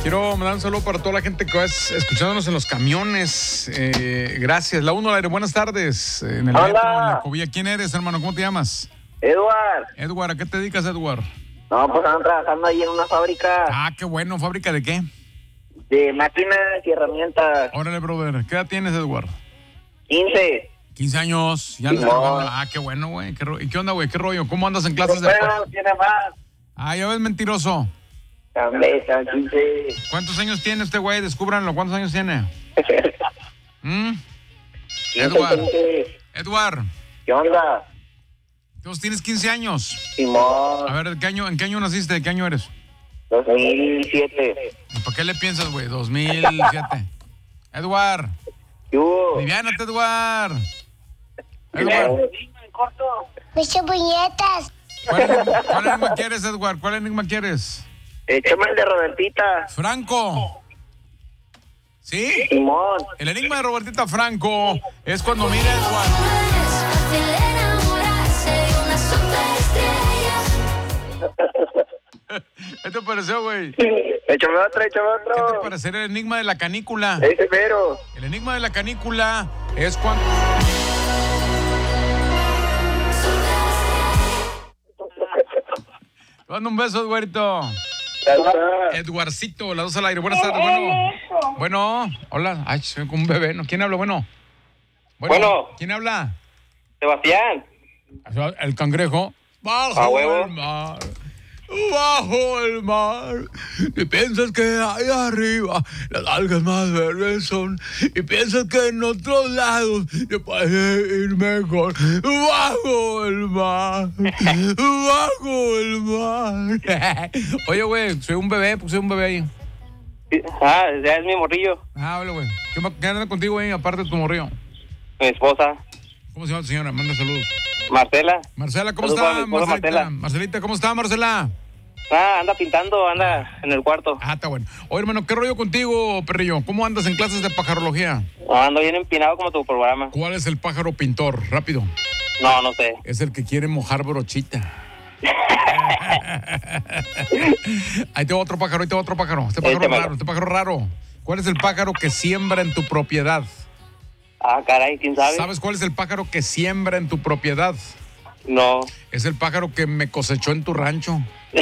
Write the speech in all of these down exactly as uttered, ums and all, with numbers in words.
Quiero mandar un saludo para toda la gente que va escuchándonos en los camiones. Eh, gracias. La uno al aire. Buenas tardes. En el Hola. metro, en la Cobilla. ¿Quién eres, hermano? ¿Cómo te llamas? Edward. Edward, ¿a qué te dedicas, Edward? No, pues ando trabajando ahí en una fábrica Ah, qué bueno. ¿Fábrica de qué? de máquinas y herramientas. Órale, brother. ¿Qué edad tienes, Edward? quince. quince años. Ya andas No. trabajando. Ah, qué bueno, güey. ¿Qué ro- ¿Y qué onda, güey? ¿Qué rollo? ¿Cómo andas en clases de... Bueno, tiene más. Ah, ya ves, mentiroso. Cambeta, quince. ¿Cuántos años tiene este güey? Descúbranlo. ¿Cuántos años tiene? ¿Mm? quince, Edward. quince. Edward. ¿Qué onda? Entonces tienes quince años. Simón. A ver, ¿en qué año, ¿en qué año naciste? ¿De qué año eres? dos mil siete. ¿Y ¿Por qué le piensas, güey? dos mil siete. Edward. ¿Qué hubo? Viviánate, Edward. Edward. Muchas puñetas. ¿Cuál, enigma- cuál enigma quieres, Edward? ¿Cuál enigma quieres? Échame el de Robertita. Franco. ¿Sí? Simón. El enigma de Robertita Franco es cuando mira, Edward. Fácil enamorarse de una superestrella. ¿Qué te pareció, güey? Échame otro, échame ¿Qué te otro. pareció el enigma de la canícula? Ese mero. El enigma de la canícula es cuando... Te mando un beso, Eduardito. Eduarcito, las dos al aire. Buenas tardes, bueno. Bueno, hola. Ay, soy como un bebé, ¿no? ¿Quién habla? Bueno. Bueno. ¿Quién habla? Sebastián. El cangrejo. Bajo A huevo. el mar. Bajo el mar. Y piensas que ahí arriba las algas más verdes son. Y piensas que en otros lados te puede ir mejor. Bajo el mar. Bajo el mar. Oye, güey, soy un bebé, pues soy un bebé ahí. Ah, ya es mi morrillo. Ah, hola, güey. ¿Qué, ma- qué anda contigo ahí, aparte de tu morrillo? Mi esposa. ¿Cómo se llama tu señora? Manda saludos. Marcela. Marcela, ¿cómo Saludos está? para mi esposa, Marcelita, Marcela. Marcelita, ¿cómo está, Marcela? Ah, anda pintando, anda en el cuarto. Ah, está bueno. Oye, hermano, ¿qué rollo contigo, perrillo? ¿Cómo andas en clases de pajarología? Ah, ando bien empinado como tu programa. ¿Cuál es el pájaro pintor? Rápido. No, no sé. Es el que quiere mojar brochita. Ahí te va otro pájaro, ahí te va otro pájaro. Este pájaro Échamelo. raro, este pájaro raro. ¿Cuál es el pájaro que siembra en tu propiedad? Ah, caray, ¿quién sabe? ¿Sabes cuál es el pájaro que siembra en tu propiedad? No. Es el pájaro que me cosechó en tu rancho.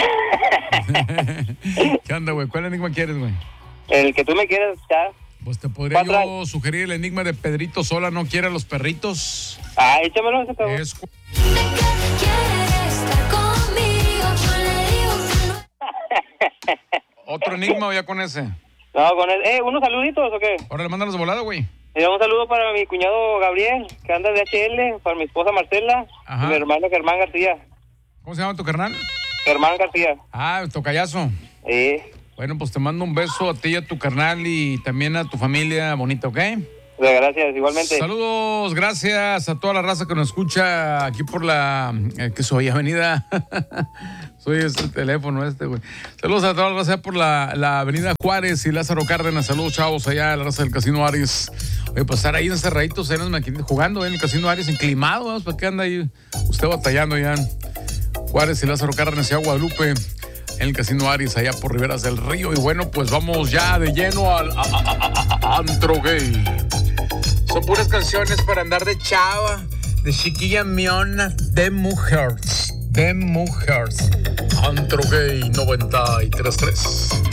¿Qué onda, güey? ¿Cuál enigma quieres, güey? El que tú me quieras echar. Pues te podría ¿Cuál yo traes? sugerir el enigma de Pedrito Sola no quiere a los perritos. Ah, échamelo ese cabrón. Es cu- ¿De qué quiere estar conmigo? Yo le digo que no. otro enigma o ya con ese. No, con él. Eh, ¿unos saluditos o qué? Ahora le mandan de volada, güey. Eh, un saludo para mi cuñado Gabriel, que anda de H L, para mi esposa Marcela, Ajá. y mi hermano Germán García. ¿Cómo se llama tu carnal? Germán García. Ah, tocayazo. Sí. Bueno, pues te mando un beso a ti y a tu carnal y también a tu familia bonita, ¿ok? Gracias, igualmente. Saludos, gracias a toda la raza que nos escucha aquí por la... Eh, ¿Qué soy? Avenida... soy este el teléfono este, güey. Saludos a toda la raza por la, la avenida Juárez y Lázaro Cárdenas. Saludos, chavos, allá a la raza del Casino Aries. Oye, pues estar ahí encerraditos ahí en las maquinitas, jugando en el Casino Aries, enclimado, ¿no? ¿Para qué anda ahí usted batallando ya en Juárez y Lázaro Cárdenas y a Guadalupe? En el Casino Aries, allá por Riberas del Río. Y bueno, pues vamos ya de lleno al a- a- a- a- antro gay. Son puras canciones para andar de chava, de chiquilla miona, de mujeres, de mujeres. Antro gay noventa y tres punto tres.